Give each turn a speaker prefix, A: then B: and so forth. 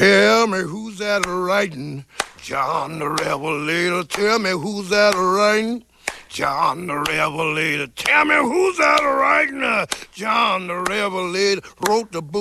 A: Tell me who's that writing? John the Revelator. Tell me who's that writing? John the Revelator. Tell me who's that writing? John the Revelator wrote the book.